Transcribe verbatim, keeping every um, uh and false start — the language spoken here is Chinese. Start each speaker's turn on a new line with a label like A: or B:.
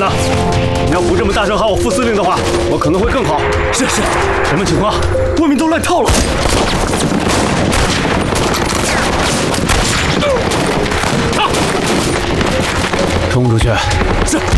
A: 呢。你要不这么大声喊我副司令的话，我可能会更好。是是，什么情况？多明都乱套了。啊！冲出去！是。